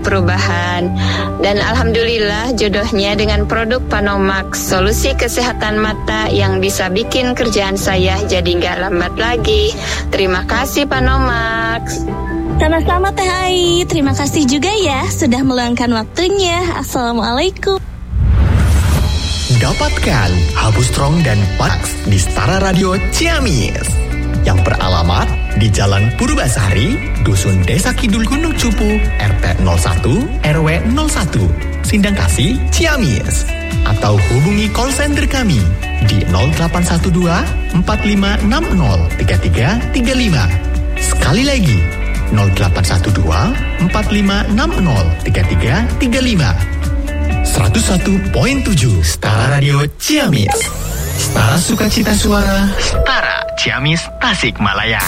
perubahan. Dan alhamdulillah jodohnya dengan produk Panomax, solusi kesehatan mata yang bisa bikin kerjaan saya jadi nggak lambat lagi. Terima kasih Panomax. Sama-sama Teh Ai, terima kasih juga ya sudah meluangkan waktunya. Assalamualaikum. Dapatkan Habu Strong dan Pax di Setara Radio Ciamis yang beralamat di Jalan Purbasari, Dusun Desa Kidul Gunung Cupu, RT 01, RW 01, Sindangkasih, Ciamis. Atau hubungi call center kami di 0812 4560 3335. Sekali lagi 0812 4560 3335. 101.7 Setara Radio Ciamis. Setara Sukacita Suara, Setara Ciamis Tasikmalaya.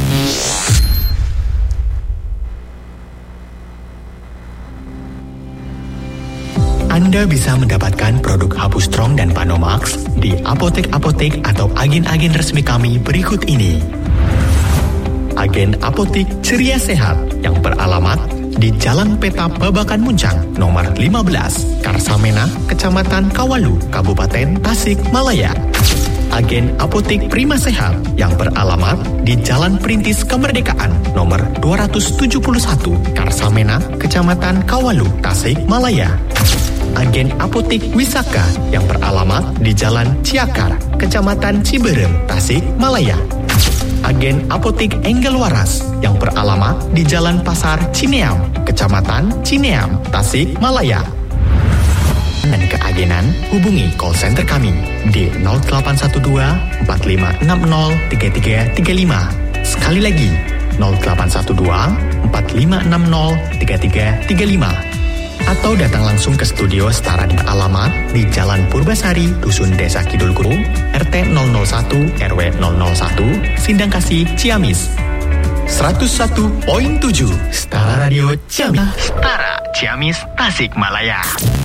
Anda bisa mendapatkan produk Habu Strong dan Panomax di apotek-apotek atau agen-agen resmi kami berikut ini. Agen Apotik Ceria Sehat yang beralamat di Jalan Peta Babakan Muncang, nomor 15, Karsamena, Kecamatan Kawalu, Kabupaten Tasikmalaya. Agen Apotik Prima Sehat yang beralamat di Jalan Perintis Kemerdekaan, nomor 271, Karsamena, Kecamatan Kawalu, Tasikmalaya. Agen Apotik Wisaka yang beralamat di Jalan Ciakar, Kecamatan Ciberem, Tasikmalaya. Agen Apotik Enggel Waras yang beralamat di Jalan Pasar Cineam, Kecamatan Cineam, Tasikmalaya. Dan keagenan, hubungi call center kami di 0812 4560 3335. Sekali lagi, 0812 4560 3335. Atau datang langsung ke studio Setara di alamat di Jalan Purbasari, Dusun Desa Kidul Gunung, RT 001, RW 001, Sindangkasih, Ciamis. 101.7 Setara Radio Ciamis. Setara Ciamis Tasikmalaya.